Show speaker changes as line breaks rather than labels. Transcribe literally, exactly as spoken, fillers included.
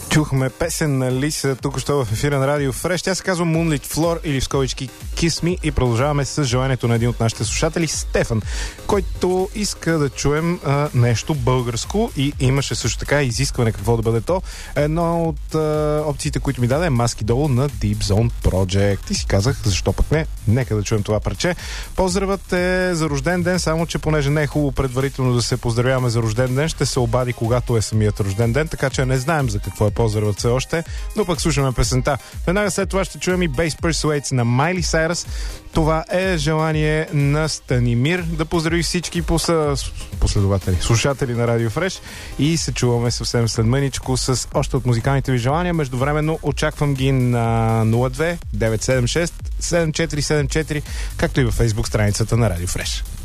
Чухме песен на Лиса тук що в ефира на Радио Фреш. Тя се казва Moonlit Floor или в скобички Kiss Me и продължаваме с желанието на един от нашите слушатели, Стефан, който иска да чуем а, нещо българско и имаше също така изискване какво да бъде то. Едно от а, опциите, които ми даде е Маски долу на Deep Zone Project. И си казах, защо пък не? Нека да чуем това парче. Поздравът е за рожден ден, само че понеже не е хубаво предварително да се поздравяваме за рожден ден, ще се обади когато е самият рожден ден, така че не знаем за какво е поздравът все още, но пък слушаме песента. Веднага след това ще чуем и Base Persuades на Майли Сайръс. Това е желание на Станимир да поздрави всички последователи, слушатели на Радио Фреш и се чуваме съвсем след мъничко с още от музикалните ви желания. Междувременно очаквам ги на нула две девет седем шест седем четири седем четири, както и във Фейсбук страницата на Радио Фреш.